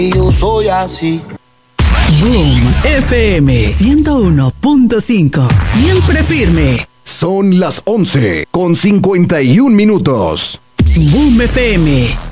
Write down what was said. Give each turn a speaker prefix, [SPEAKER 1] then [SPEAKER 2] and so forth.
[SPEAKER 1] Y yo soy así.
[SPEAKER 2] Boom FM 101.5. Siempre firme.
[SPEAKER 3] Son las 11:51. Boom
[SPEAKER 2] FM